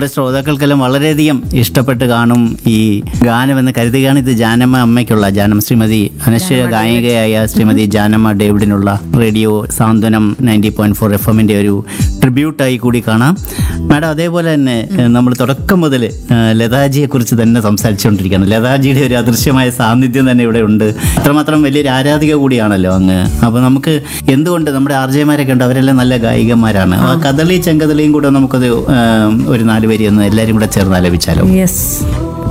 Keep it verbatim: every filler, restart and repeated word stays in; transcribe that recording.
നമ്മുടെ ശ്രോതാക്കൾക്കെല്ലാം വളരെയധികം ഇഷ്ടപ്പെട്ട് കാണും ഈ ഗാനം എന്ന് കരുതുകയാണ്. ഇത് ജാനമ്മ അമ്മയ്ക്കുള്ള ജാനം ശ്രീമതി അനശ്വര ഗായികയായ ശ്രീമതി ജാനമ്മ ഡേവിഡിനുള്ള റേഡിയോ സാന്ത്വനം നയൻറ്റി പോയിന്റ് ഫോർ എഫ് എമ്മിൻ്റെ ഒരു ട്രിബ്യൂട്ടായി കൂടി കാണാം. മാഡം, അതേപോലെ തന്നെ നമ്മൾ തുടക്കം മുതൽ ലതാജിയെ കുറിച്ച് തന്നെ സംസാരിച്ചുകൊണ്ടിരിക്കുകയാണ്. ലതാജിയുടെ ഒരു അദൃശ്യമായ സാന്നിധ്യം തന്നെ ഇവിടെ ഉണ്ട്. അത്രമാത്രം വലിയൊരു ആരാധിക കൂടിയാണല്ലോ അങ്ങ്. അപ്പോൾ നമുക്ക് എന്തുകൊണ്ട് നമ്മുടെ ആർജയമാരൊക്കെ ഉണ്ട്, അവരെല്ലാം നല്ല ഗായികമാരാണ്. ആ കദളി ചെങ്കദളിയും കൂടെ നമുക്കത് ഒരു നാല് വരി ഒന്ന് എല്ലാവരും കൂടെ ചേർന്ന് ആലപിച്ചാലോ? യെസ്.